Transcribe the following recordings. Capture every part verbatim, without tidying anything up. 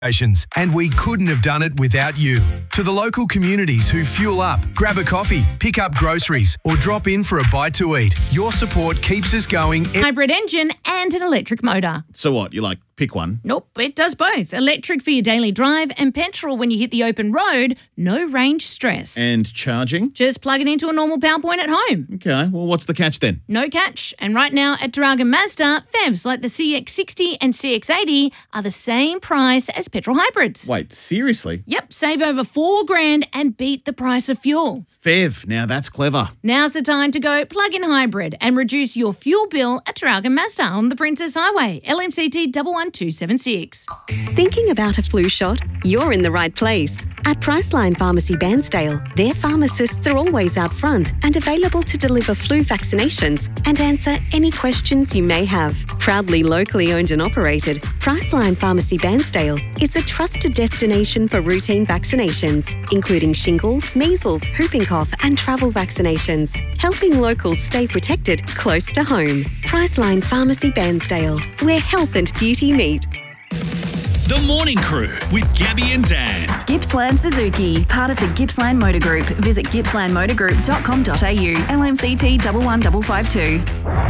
stations, and we couldn't have done it without you. To the local communities who fuel up, grab a coffee, pick up groceries, or drop in for a bite to eat, your support keeps us going. Hybrid engine and an electric motor. So what? You like pick one? Nope, it does both. Electric for your daily drive and petrol when you hit the open road. No range stress. And charging? Just plug it into a normal power point at home. Okay, well, what's the catch then? No catch. And right now at Taraga Mazda, F E Vs like the C X sixty and C X eighty are the same price as petrol hybrids. Wait, seriously? Yep, save over four grand and beat the price of fuel. F E V, now that's clever. Now's the time to go plug-in hybrid and reduce your fuel bill at Taraga Mazda on the Princess Highway, L M C T one one two seven six. Thinking about a flu shot? You're in the right place. At Priceline Pharmacy Bairnsdale, their pharmacists are always out front and available to deliver flu vaccinations and answer any questions you may have. Proudly locally owned and operated, Priceline Pharmacy Bairnsdale is a trusted destination for routine vaccinations, including shingles, measles, whooping cough and travel vaccinations, helping locals stay protected close to home. Priceline Pharmacy Bairnsdale, where health and beauty meet. The Morning Crew with Gabby and Dan. Gippsland Suzuki, part of the Gippsland Motor Group. Visit gippsland motor group dot com dot a u. L M C T one one five five two.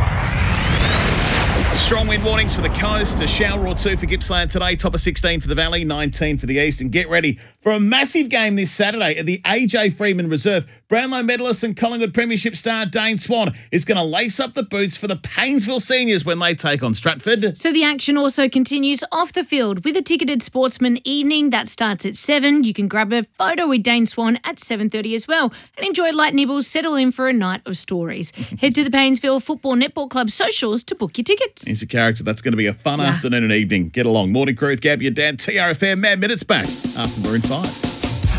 Strong wind warnings for the coast, a shower or two for Gippsland today, top of sixteen for the Valley, nineteen for the East. And get ready for a massive game this Saturday at the A J Freeman Reserve. Brownlow medalist and Collingwood Premiership star Dane Swan is going to lace up the boots for the Paynesville Seniors when they take on Stratford. So the action also continues off the field with a ticketed sportsman evening that starts at seven. You can grab a photo with Dane Swan at seven thirty as well and enjoy light nibbles, settle in for a night of stories. Head to the Paynesville Football Netball Club socials to book your tickets. He's a character. That's going to be a fun yeah. afternoon and evening. Get along. Morning Crew with Gabby and Dan, T R F M. Man, minutes back after Maroon five.